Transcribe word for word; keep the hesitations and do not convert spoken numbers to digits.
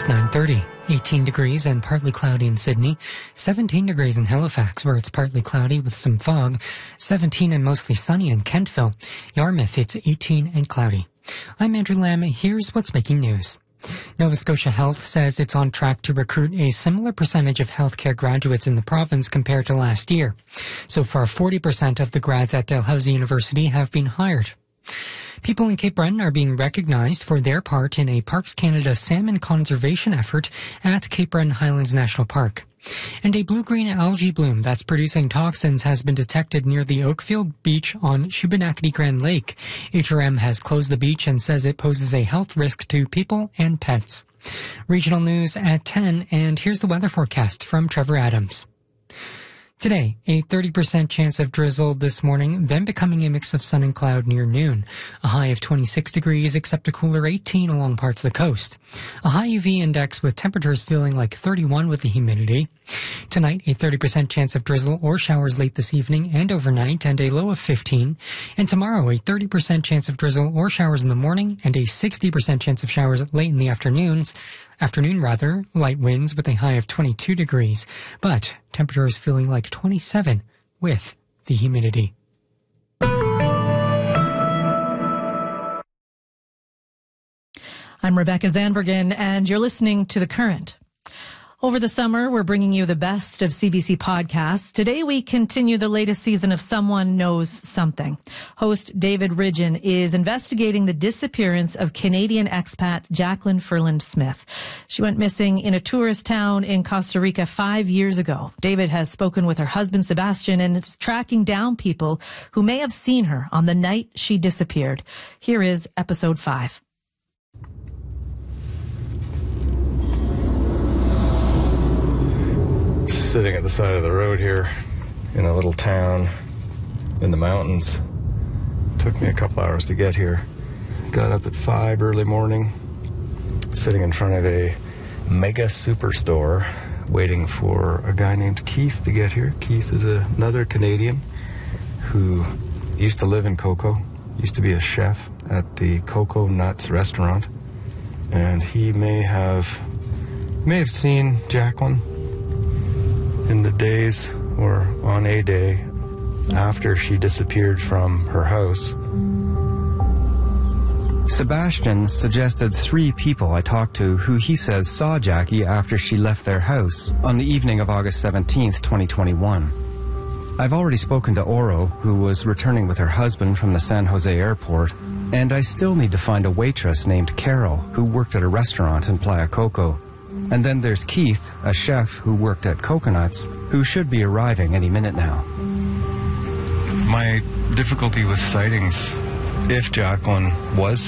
It's nine thirty. eighteen degrees and partly cloudy in Sydney. seventeen degrees in Halifax, where it's partly cloudy with some fog. seventeen and mostly sunny in Kentville. Yarmouth, it's eighteen and cloudy. I'm Andrew Lamb. Here's what's making news. Nova Scotia Health says it's on track to recruit a similar percentage of healthcare graduates in the province compared to last year. So far, forty percent of the grads at Dalhousie University have been hired. People in Cape Breton are being recognized for their part in a Parks Canada salmon conservation effort at Cape Breton Highlands National Park. And a blue-green algae bloom that's producing toxins has been detected near the Oakfield Beach on Shubenacadie Grand Lake. H R M has closed the beach and says it poses a health risk to people and pets. Regional news at ten, and here's the weather forecast from Trevor Adams. Today, a thirty percent chance of drizzle this morning, then becoming a mix of sun and cloud near noon. A high of twenty-six degrees, except a cooler eighteen along parts of the coast. A high U V index with temperatures feeling like thirty-one with the humidity. Tonight, a thirty percent chance of drizzle or showers late this evening and overnight, and a low of fifteen. And tomorrow, a thirty percent chance of drizzle or showers in the morning, and a sixty percent chance of showers late in the afternoons. Afternoon, rather, light winds with a high of twenty-two degrees, but temperatures feeling like twenty-seven with the humidity. I'm Rebecca Zandbergen, and you're listening to The Current. Over the summer, we're bringing you the best of C B C podcasts. Today, we continue the latest season of Someone Knows Something. Host David Ridgen is investigating the disappearance of Canadian expat Jacqueline Ferland Smith. She went missing in a tourist town in Costa Rica five years ago. David has spoken with her husband, Sebastian, and is tracking down people who may have seen her on the night she disappeared. Here is episode five. Sitting at the side of the road here in a little town in the mountains. Took me a couple hours to get here. Got up at five early morning, sitting in front of a mega superstore waiting for a guy named Keith to get here. Keith is another Canadian who used to live in Coco, used to be a chef at the Coco Nuts restaurant, and he may have may have seen Jacqueline in the days or on a day after she disappeared from her house. Sebastian suggested three people I talked to who he says saw Jackie after she left their house on the evening of August seventeenth, twenty twenty-one. I've already spoken to Oro, who was returning with her husband from the San Jose airport, and I still need to find a waitress named Carol who worked at a restaurant in Playa Coco. And then there's Keith, a chef who worked at Coconuts, who should be arriving any minute now. My difficulty with sightings, if Jacqueline was